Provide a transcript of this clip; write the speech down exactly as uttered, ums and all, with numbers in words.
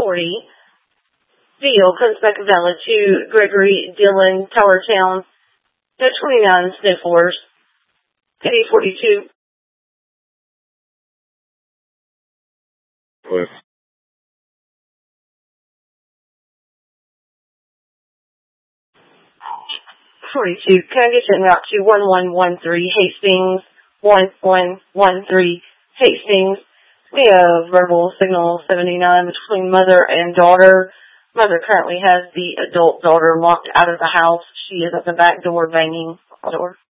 forty. Deal comes back valid to Gregory Dillon, Towertown, twenty-nine Snifflers, eight forty-two. What? forty-two. Can I get you en route to one one one three Hastings, one one one three Hastings? We have verbal signal seventy-nine between mother and daughter. Mother currently has the adult daughter locked out of the house. She is at the back door banging the door.